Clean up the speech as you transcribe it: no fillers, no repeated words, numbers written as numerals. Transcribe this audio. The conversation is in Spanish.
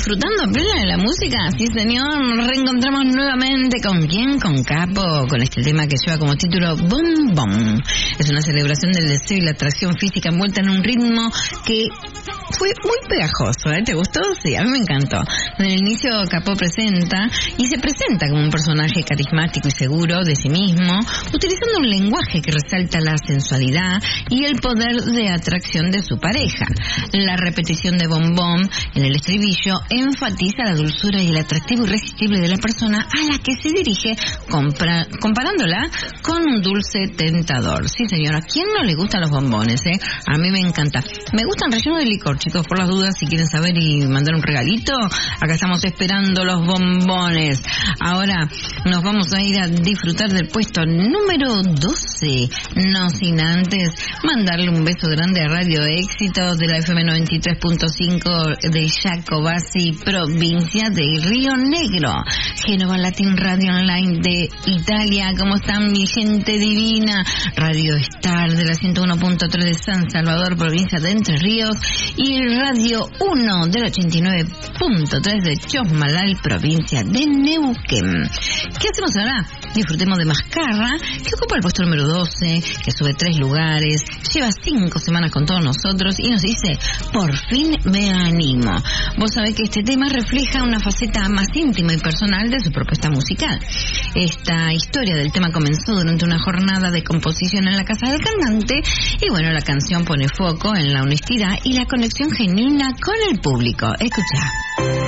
disfrutando a plena de la música. Sí, señor, nos reencontramos nuevamente. ¿Con quién? Con Capo, con este tema que lleva como título Bom Bom. Es una celebración del deseo y la atracción física envuelta en un ritmo que fue muy pegajoso, ¿eh? ¿Te gustó? Sí, a mí me encantó. En el inicio Capo presenta como un personaje carismático y seguro de sí mismo, utilizando un lenguaje que resalta la sensualidad y el poder de atracción de su pareja. La repetición de Bom Bom en el estribillo enfatiza la dulzura y el atractivo irresistible de la persona a la que se dirige, comparándola con un dulce tentador. Sí, señora, ¿a quién no le gustan los bombones, eh? A mí me encanta. Me gustan rellenos de licor, chicos, por las dudas, si quieren saber y mandar un regalito, acá estamos esperando los bombones. Ahora nos vamos a ir a disfrutar del puesto número 12, no sin antes mandarle un beso grande a Radio Éxitos de la FM 93.5 de Jacobasi, provincia de Río Negro, Genova Latin Radio Online de Italia. ¿Cómo están, mi gente divina? Radio Star de la 101.3 de San Salvador, provincia de Entre Ríos, y Radio 1 del 89.3 de Chosmalal, provincia de Neuquén. ¿Qué hacemos ahora? Disfrutemos de Mascarra, que ocupa el puesto número 12, que sube 3 lugares, lleva 5 semanas con todos nosotros y nos dice, por fin me animo. Vos sabés que este tema refleja una faceta más íntima y personal de su propuesta musical. Esta historia del tema comenzó durante una jornada de composición en la casa del cantante y bueno, la canción pone foco en la honestidad y la conexión genuina con el público. Escucha.